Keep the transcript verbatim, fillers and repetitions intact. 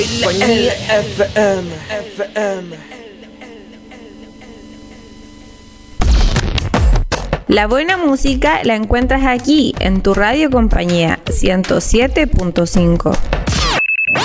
Compañía F M, F M. La buena música la encuentras aquí, en tu radio compañía ciento siete punto cinco.